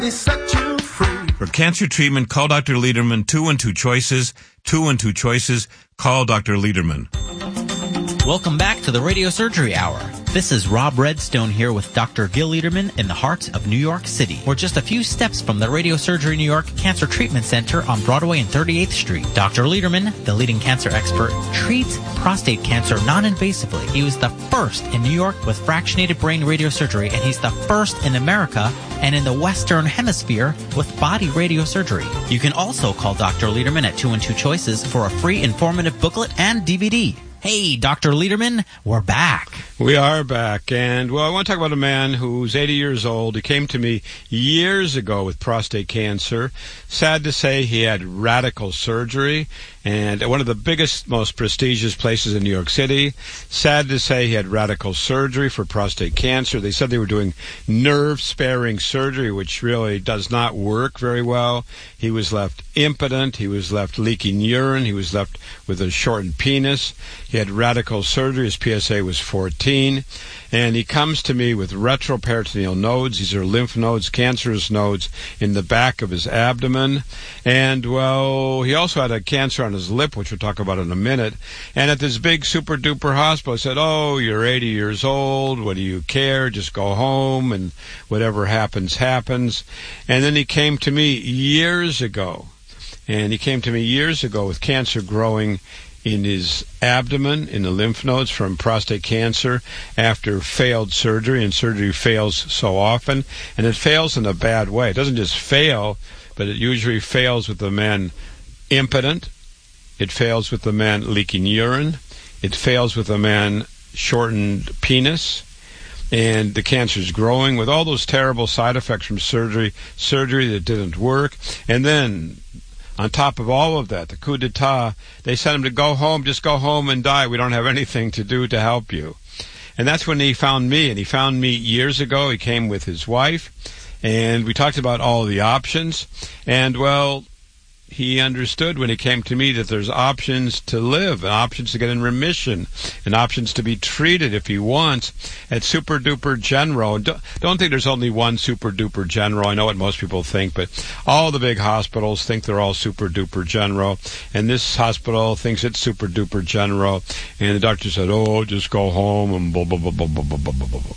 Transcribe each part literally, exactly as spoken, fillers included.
Set you free. For cancer treatment, call Doctor Lederman. Two and two choices. Two and two choices. Call Doctor Lederman. Welcome back to the Radio Surgery Hour. This is Rob Redstone here with Doctor Gil Lederman in the heart of New York City. We're just a few steps from the Radio Surgery New York Cancer Treatment Center on Broadway and thirty-eighth Street. Doctor Lederman, the leading cancer expert, treats prostate cancer non-invasively. He was the first in New York with fractionated brain radiosurgery, and he's the first in America and in the Western Hemisphere with body radiosurgery. You can also call Doctor Lederman at two and two choices for a free informative booklet and D V D. Hey, Doctor Lederman, we're back. We are back, and, well, I want to talk about a man who's eighty years old. He came to me years ago with prostate cancer. Sad to say, he had radical surgery, and at one of the biggest, most prestigious places in New York City. Sad to say, he had radical surgery for prostate cancer. They said they were doing nerve-sparing surgery, which really does not work very well. He was left impotent. He was left leaking urine. He was left with a shortened penis. He had radical surgery. His P S A was fourteen. And he comes to me with retroperitoneal nodes. These are lymph nodes, cancerous nodes in the back of his abdomen. And, well, he also had a cancer on his lip, which we'll talk about in a minute. And at this big super-duper hospital, I said, oh, you're eighty years old. What do you care? Just go home, and whatever happens, happens. And then he came to me years ago. And he came to me years ago with cancer growing in his abdomen, in the lymph nodes from prostate cancer after failed surgery, and surgery fails so often, and it fails in a bad way. It doesn't just fail, but it usually fails with the man impotent. It fails with the man leaking urine. It fails with the man shortened penis. And the cancer's growing with all those terrible side effects from surgery, surgery that didn't work. And then, on top of all of that, the coup d'etat, they sent him to go home, just go home and die. We don't have anything to do to help you. And that's when he found me, and he found me years ago. He came with his wife, and we talked about all the options. And, well, he understood when he came to me that there's options to live, and options to get in remission, and options to be treated if he wants at Super Duper General. Don't, don't think there's only one Super Duper General. I know what most people think, but all the big hospitals think they're all Super Duper General, and this hospital thinks it's Super Duper General, and the doctor said, oh, just go home, and blah, blah, blah, blah, blah, blah, blah, blah, blah.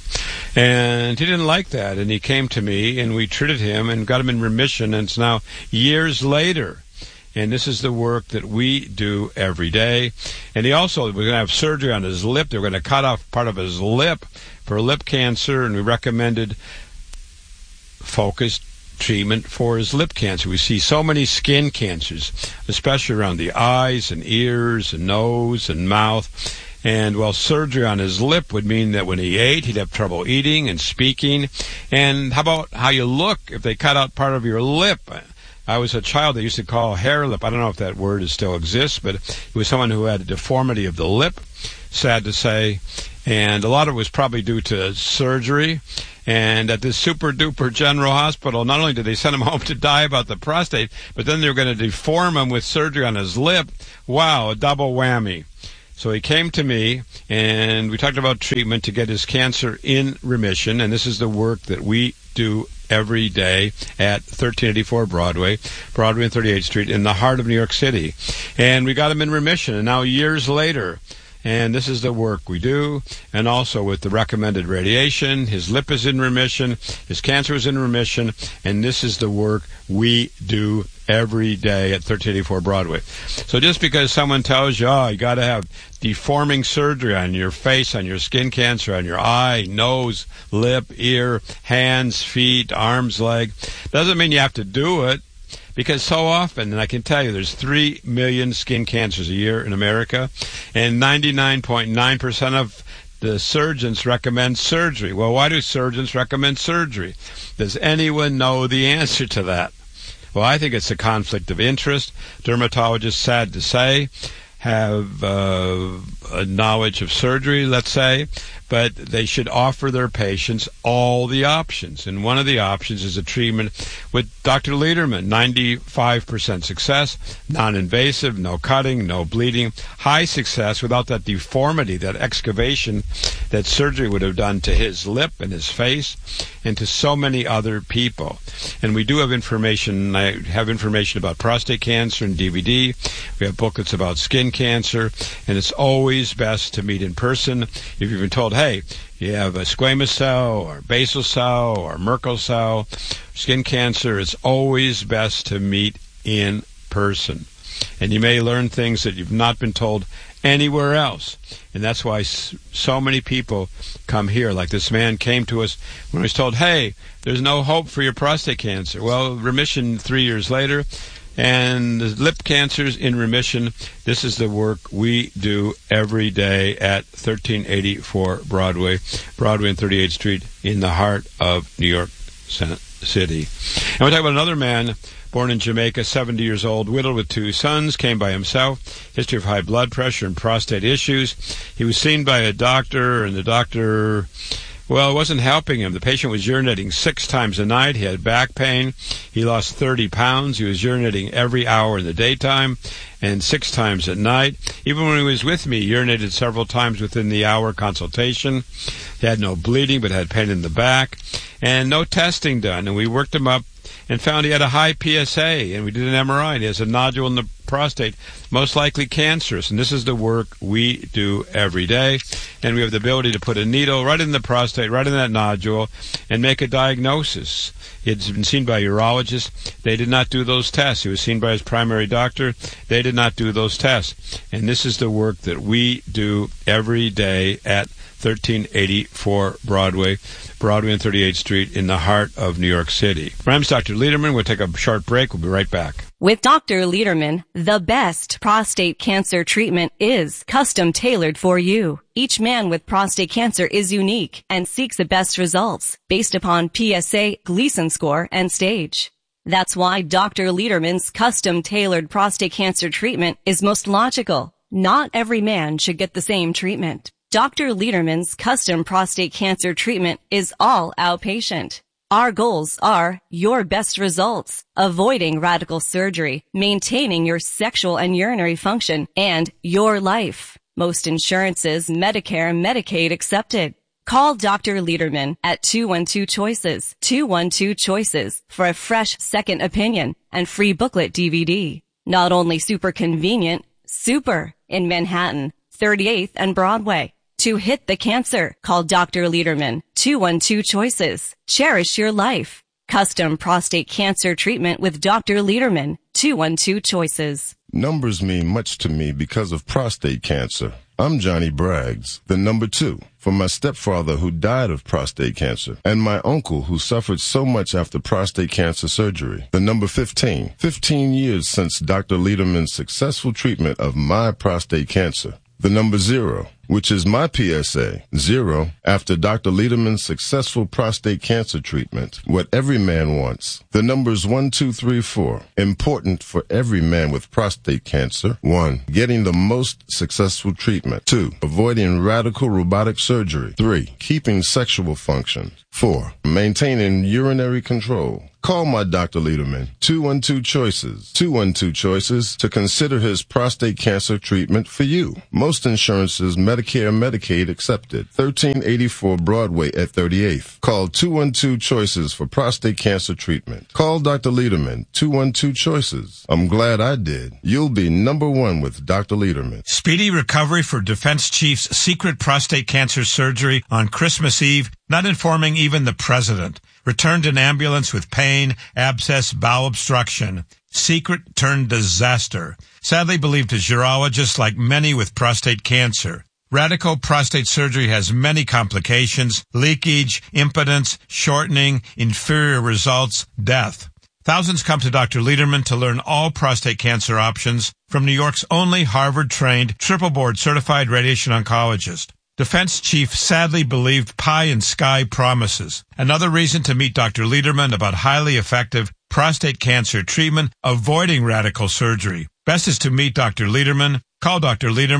And he didn't like that, and he came to me, and we treated him and got him in remission, and it's now years later. And this is the work that we do every day. And he also, we're going to have surgery on his lip. They're going to cut off part of his lip for lip cancer, and we recommended focused treatment for his lip cancer. We see so many skin cancers, especially around the eyes and ears and nose and mouth. And, well, surgery on his lip would mean that when he ate, he'd have trouble eating and speaking. And how about how you look if they cut out part of your lip? I was a child they used to call hair lip. I don't know if that word still exists, but it was someone who had a deformity of the lip, sad to say. And a lot of it was probably due to surgery. And at this super-duper general hospital, not only did they send him home to die about the prostate, but then they were going to deform him with surgery on his lip. Wow, a double whammy. So he came to me, and we talked about treatment to get his cancer in remission, and this is the work that we do every day at thirteen eighty-four Broadway, Broadway and thirty-eighth Street in the heart of New York City. And we got him in remission, and now years later, and this is the work we do, and also with the recommended radiation, his lip is in remission, his cancer is in remission, and this is the work we do every day at thirteen eighty-four Broadway. So just because someone tells you, oh, you got to have deforming surgery on your face, on your skin cancer, on your eye, nose, lip, ear, hands, feet, arms, leg, doesn't mean you have to do it. Because so often, and I can tell you, there's three million skin cancers a year in America, and ninety-nine point nine percent of the surgeons recommend surgery. Well, why do surgeons recommend surgery? Does anyone know the answer to that? Well, I think it's a conflict of interest. Dermatologists, sad to say, have uh, a knowledge of surgery, let's say, but they should offer their patients all the options. And one of the options is a treatment with Doctor Lederman. ninety-five percent success, non-invasive, no cutting, no bleeding, high success without that deformity, that excavation that surgery would have done to his lip and his face and to so many other people. And we do have information. I have information about prostate cancer and D V D. We have booklets about skin cancer, and it's always best to meet in person. If you've been told, hey, you have a squamous cell or basal cell or Merkel cell, skin cancer, it's always best to meet in person. And you may learn things that you've not been told anywhere else. And that's why so many people come here. Like this man came to us when he was told, hey, there's no hope for your prostate cancer. Well, remission three years later, and the lip cancer's in remission. This is the work we do every day at thirteen eighty-four Broadway, Broadway and thirty-eighth Street in the heart of New York City. And we'll talk about another man born in Jamaica, seventy years old, widowed with two sons, came by himself, history of high blood pressure and prostate issues. He was seen by a doctor, and the doctor, well, it wasn't helping him. The patient was urinating six times a night. He had back pain. He lost thirty pounds. He was urinating every hour in the daytime and six times at night. Even when he was with me, he urinated several times within the hour consultation. He had no bleeding but had pain in the back and no testing done. And we worked him up and found he had a high P S A, and we did an M R I, and he has a nodule in the prostate, most likely cancerous. And this is the work we do every day. And we have the ability to put a needle right in the prostate, right in that nodule, and make a diagnosis. He had been seen by a urologist. They did not do those tests. He was seen by his primary doctor. They did not do those tests. And this is the work that we do every day at thirteen eighty-four Broadway, Broadway and thirty-eighth Street in the heart of New York City. My name's Doctor Lederman. We'll take a short break. We'll be right back. With Doctor Lederman, the best prostate cancer treatment is custom tailored for you. Each man with prostate cancer is unique and seeks the best results based upon P S A, Gleason score, and stage. That's why Doctor Lederman's custom tailored prostate cancer treatment is most logical. Not every man should get the same treatment. Doctor Lederman's custom prostate cancer treatment is all outpatient. Our goals are your best results, avoiding radical surgery, maintaining your sexual and urinary function, and your life. Most insurances, Medicare and Medicaid accepted. Call Doctor Lederman at two one two choices, two one two choices for a fresh second opinion and free booklet D V D. Not only super convenient, super in Manhattan, thirty-eighth and Broadway. To hit the cancer, call Doctor Lederman, two one two choices. Cherish your life. Custom prostate cancer treatment with Doctor Lederman, two one two choices. Numbers mean much to me because of prostate cancer. I'm Johnny Braggs, the number two, for my stepfather who died of prostate cancer, and my uncle who suffered so much after prostate cancer surgery. The number fifteen, fifteen years since Doctor Lederman's successful treatment of my prostate cancer. The number zero, which is my P S A, zero, after Doctor Lederman's successful prostate cancer treatment, what every man wants. The numbers one, two, three, four, important for every man with prostate cancer. One, getting the most successful treatment. Two, avoiding radical robotic surgery. Three, keeping sexual function. Four, maintaining urinary control. Call my Doctor Lederman, two one two choices, two one two choices to consider his prostate cancer treatment for you. Most insurances, Medicare and Medicaid accepted. thirteen eighty-four Broadway at thirty-eighth. Call two one two choices for prostate cancer treatment. Call Doctor Lederman, two one two choices. I'm glad I did. You'll be number one with Doctor Lederman. Speedy recovery for Defense Chief's secret prostate cancer surgery on Christmas Eve, not informing even the president. Returned in ambulance with pain, abscess, bowel obstruction. Secret turned disaster. Sadly believed his urologist, like many with prostate cancer. Radical prostate surgery has many complications: leakage, impotence, shortening, inferior results, death. Thousands come to Doctor Lederman to learn all prostate cancer options from New York's only Harvard-trained, triple-board certified radiation oncologist. Defense chief sadly believed pie in sky promises. Another reason to meet Doctor Lederman about highly effective prostate cancer treatment, avoiding radical surgery. Best is to meet Doctor Lederman. Call Doctor Lederman,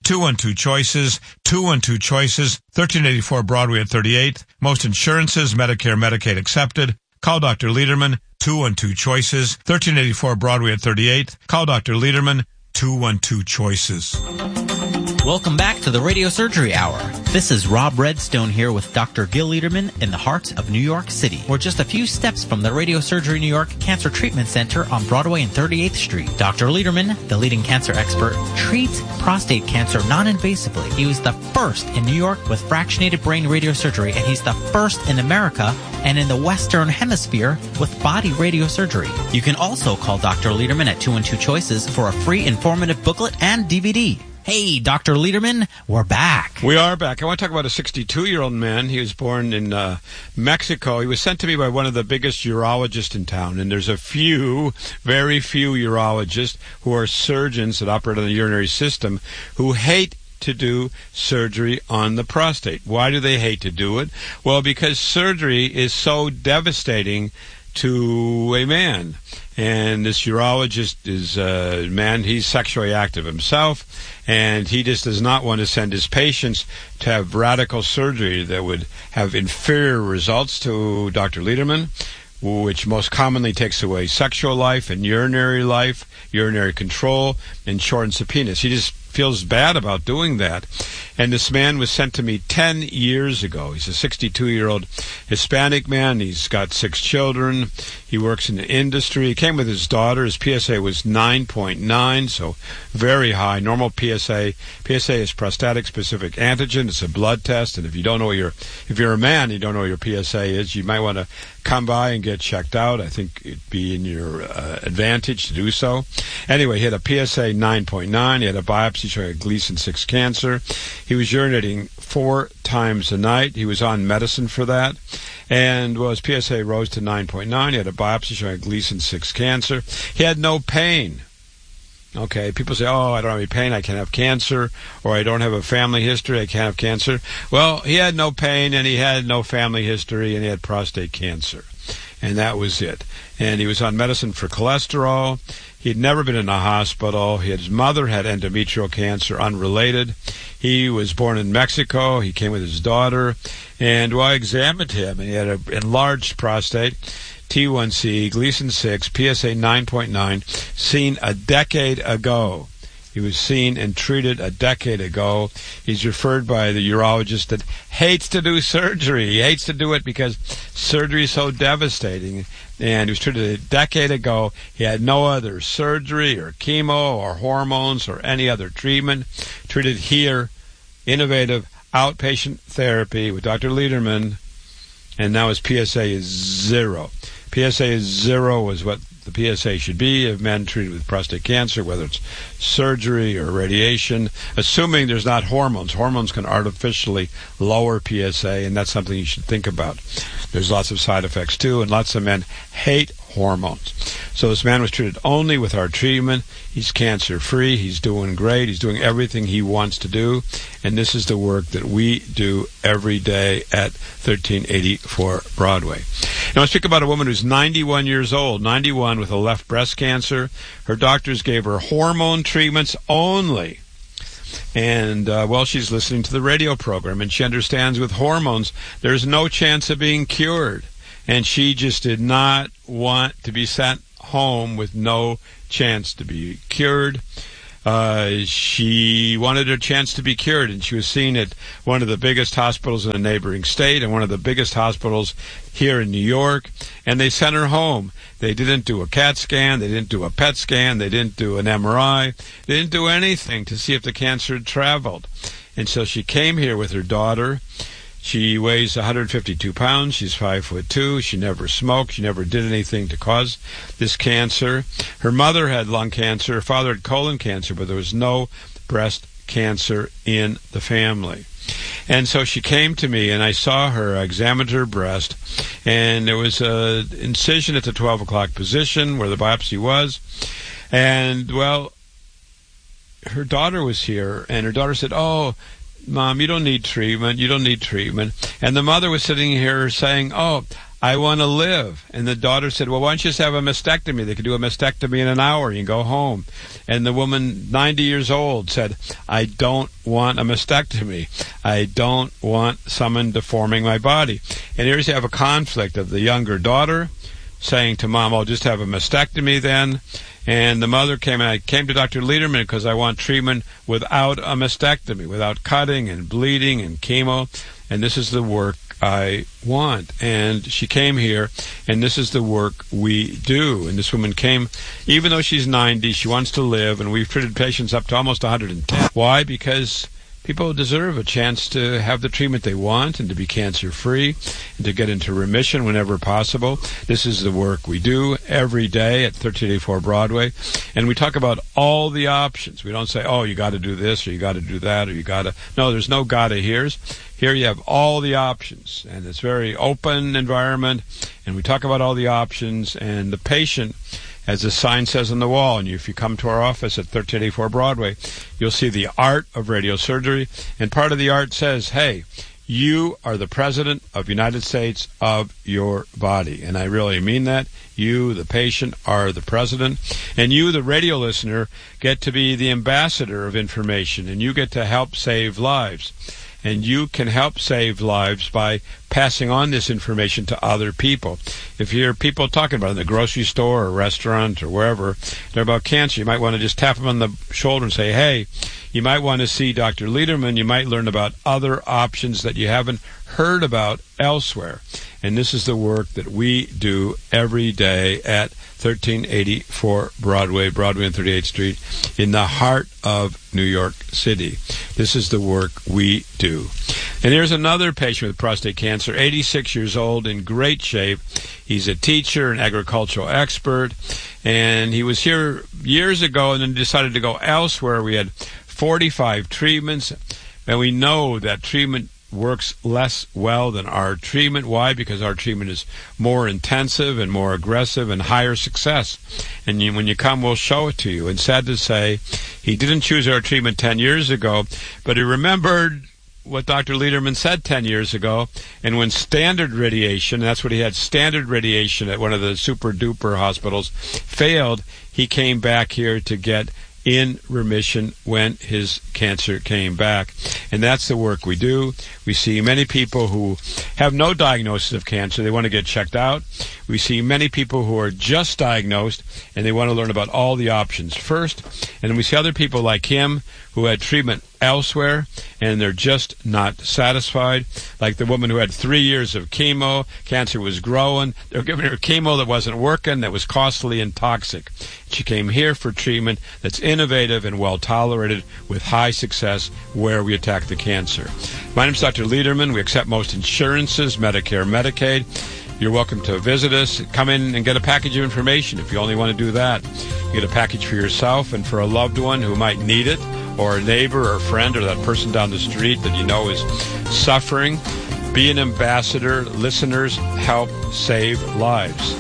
two one two choices, two one two choices, thirteen eighty-four Broadway at thirty-eighth. Most insurances, Medicare, Medicaid accepted. Call Doctor Lederman, two one two choices, thirteen eighty-four Broadway at thirty-eighth. Call Doctor Lederman, two one two choices. Welcome back to the Radio Surgery Hour. This is Rob Redstone here with Doctor Gil Lederman in the heart of New York City. We're just a few steps from the Radio Surgery New York Cancer Treatment Center on Broadway and thirty-eighth Street. Doctor Lederman, the leading cancer expert, treats prostate cancer non-invasively. He was the first in New York with fractionated brain radiosurgery, and he's the first in America and in the Western Hemisphere with body radiosurgery. You can also call Doctor Lederman at two one two choices for a free informative booklet and D V D. Hey, Doctor Lederman, we're back. We are back. I want to talk about a sixty-two-year-old man. He was born in uh, Mexico. He was sent to me by one of the biggest urologists in town, and there's a few, very few urologists who are surgeons that operate on the urinary system who hate to do surgery on the prostate. Why do they hate to do it? Well, because surgery is so devastating to a man. And this urologist is a man, he's sexually active himself, and he just does not want to send his patients to have radical surgery that would have inferior results to Doctor Lederman, which most commonly takes away sexual life and urinary life, urinary control, and shortens the penis. He just feels bad about doing that. And this man was sent to me ten years ago. He's a sixty-two-year-old Hispanic man. He's got six children. He works in the industry. He came with his daughter. His P S A was nine point nine, so very high. Normal P S A. P S A is prostatic-specific antigen. It's a blood test, and if you don't know your, if you're a man, you don't know what your P S A is, you might want to come by and get checked out. I think it'd be in your uh, advantage to do so. Anyway, he had a P S A nine point nine. He had a biopsy showing a Gleason six cancer. He was urinating four times a night. He was on medicine for that. And well, his P S A rose to nine point nine. He had a biopsy showing a Gleason six cancer. He had no pain. Okay, people say, oh, I don't have any pain, I can't have cancer, or I don't have a family history, I can't have cancer. Well, he had no pain, and he had no family history, and he had prostate cancer. And that was it. And he was on medicine for cholesterol. He had never been in a hospital. His mother had endometrial cancer, unrelated. He was born in Mexico. He came with his daughter. And well, I examined him, and he had an enlarged prostate, T one C, Gleason six, P S A nine point nine, seen a decade ago. He was seen and treated a decade ago. He's referred by the urologist that hates to do surgery. He hates to do it because surgery is so devastating. And he was treated a decade ago. He had no other surgery or chemo or hormones or any other treatment. Treated here, innovative outpatient therapy with Doctor Lederman, and now his P S A is zero. P S A is zero is what the P S A should be of men treated with prostate cancer, whether it's surgery or radiation, assuming there's not hormones. Hormones can artificially lower P S A, and that's something you should think about. There's lots of side effects, too, and lots of men hate hormones. So this man was treated only with our treatment. He's cancer-free. He's doing great. He's doing everything he wants to do, and this is the work that we do every day at thirteen eighty-four Broadway. Now, I speak about a woman who's ninety-one years old, ninety-one, with a left breast cancer. Her doctors gave her hormone treatments only. And, uh, well, she's listening to the radio program, and she understands with hormones there's no chance of being cured. And she just did not want to be sent home with no chance to be cured. Uh, she wanted a chance to be cured, and she was seen at one of the biggest hospitals in a neighboring state and one of the biggest hospitals here in New York, and they sent her home. They didn't do a CAT scan, they didn't do a PET scan, they didn't do an M R I, they didn't do anything to see if the cancer had traveled. And so she came here with her daughter. She weighs one hundred fifty-two pounds. She's five foot two. She never smoked. She never did anything to cause this cancer. Her mother had lung cancer. Her father had colon cancer, but there was no breast cancer in the family. And so she came to me, and I saw her. I examined her breast, and there was an incision at the twelve o'clock position where the biopsy was. And, well, her daughter was here, and her daughter said, oh, Mom, you don't need treatment. You don't need treatment. And the mother was sitting here saying, oh, I want to live. And the daughter said, well, why don't you just have a mastectomy? They could do a mastectomy in an hour. You can go home. And the woman, ninety years old, said, I don't want a mastectomy. I don't want someone deforming my body. And here's you have a conflict of the younger daughter saying to mom, I'll just have a mastectomy then. And the mother came, and I came to Doctor Lederman because I want treatment without a mastectomy, without cutting and bleeding and chemo. And this is the work I want. And she came here, and this is the work we do. And this woman came, even though she's ninety, she wants to live, and we've treated patients up to almost one hundred ten. Why? Because people deserve a chance to have the treatment they want and to be cancer-free and to get into remission whenever possible. This is the work we do every day at thirteen eighty-four Broadway. And we talk about all the options. We don't say, oh, you got to do this or you got to do that or you got to. No, there's no gotta here's. Here you have all the options. And it's a very open environment. And we talk about all the options. And the patient, as the sign says on the wall, and if you come to our office at thirteen eighty-four Broadway, you'll see the art of radiosurgery. And part of the art says, hey, you are the president of the United States of your body. And I really mean that. You, the patient, are the president. And you, the radio listener, get to be the ambassador of information. And you get to help save lives. And you can help save lives by passing on this information to other people. If you hear people talking about it in the grocery store or restaurant or wherever, they're about cancer, you might want to just tap them on the shoulder and say, hey, you might want to see Doctor Lederman. You might learn about other options that you haven't heard about elsewhere. And this is the work that we do every day at thirteen eighty-four Broadway, Broadway and thirty-eighth Street, in the heart of New York City. This is the work we do. And here's another patient with prostate cancer, eighty-six years old, in great shape. He's a teacher, an agricultural expert, and he was here years ago and then decided to go elsewhere. We had forty-five treatments, and we know that treatment works less well than our treatment. Why? Because our treatment is more intensive and more aggressive and higher success. And you, when you come, we'll show it to you. And sad to say, he didn't choose our treatment ten years ago, but he remembered what Doctor Lederman said ten years ago. And when standard radiation, that's what he had, standard radiation at one of the super-duper hospitals, failed, he came back here to get in remission when his cancer came back. And that's the work we do. We see many people who have no diagnosis of cancer. They want to get checked out. We see many people who are just diagnosed and they want to learn about all the options first. And then we see other people like him who had treatment elsewhere and they're just not satisfied. Like the woman who had three years of chemo, cancer was growing. They were giving her chemo that wasn't working, that was costly and toxic. She came here for treatment that's innovative and well tolerated with high success where we attack the cancer. My name is Doctor Lederman. We accept most insurances, Medicare, Medicaid. You're welcome to visit us. Come in and get a package of information if you only want to do that. You get a package for yourself and for a loved one who might need it, or a neighbor or a friend or that person down the street that you know is suffering. Be an ambassador. Listeners help save lives.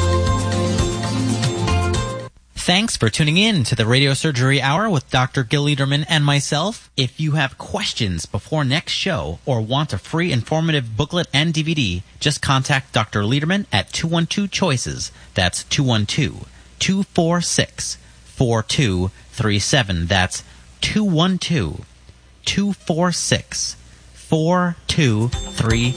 Thanks for tuning in to the Radio Surgery Hour with Doctor Gil Lederman and myself. If you have questions before next show or want a free informative booklet and D V D, just contact Doctor Lederman at two one two choices. That's two one two, two four six, four two three seven. That's two one two, two four six, four two three